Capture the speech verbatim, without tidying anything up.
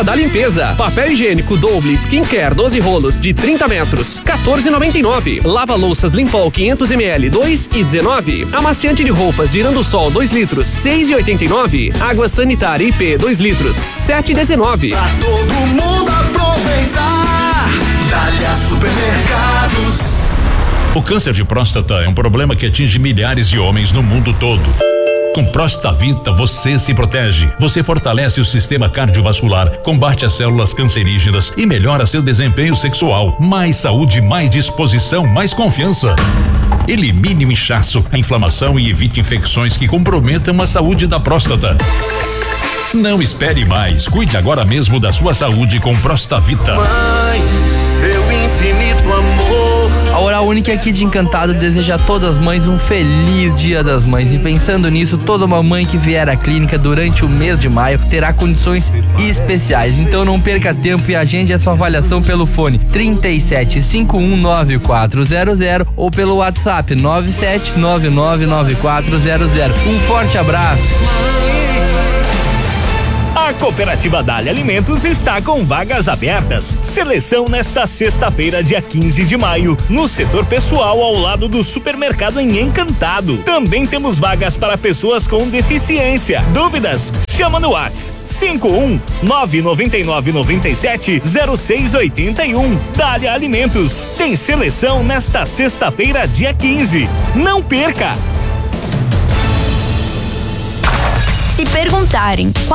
Semana da Limpeza. Papel higiênico Double Skincare doze rolos de trinta metros, quatorze e noventa e nove. Lava louças Limpol quinhentos mililitros, dois e dezenove. Amaciante de roupas Girando Sol dois litros, seis e oitenta e nove. Água sanitária I P dois litros, sete e dezenove. Pra todo mundo aproveitar, Dália Supermercados. O câncer de próstata é um problema que atinge milhares de homens no mundo todo. Com Prostavita você se protege, você fortalece o sistema cardiovascular, combate as células cancerígenas e melhora seu desempenho sexual. Mais saúde, mais disposição, mais confiança. Elimine o inchaço, a inflamação e evite infecções que comprometam a saúde da próstata. Não espere mais, cuide agora mesmo da sua saúde com Prostavita. Mãe, teu infinito amor. A Oral Única aqui de Encantado deseja a todas as mães um feliz Dia das Mães. E pensando nisso, toda uma mãe que vier à clínica durante o mês de maio terá condições especiais. Então não perca tempo e agende a sua avaliação pelo fone trinta e sete, cinquenta e um, noventa e quatro zero zero ou pelo WhatsApp nove sete nove nove nove quatro zero zero. Um forte abraço. A Cooperativa Dália Alimentos está com vagas abertas. Seleção nesta sexta-feira, dia quinze de maio, no setor pessoal ao lado do supermercado em Encantado. Também temos vagas para pessoas com deficiência. Dúvidas? Chama no WhatsApp cinco um nove nove nove nove sete zero seis oito um. Dália Alimentos. Tem seleção nesta sexta-feira, dia quinze. Não perca! Se perguntarem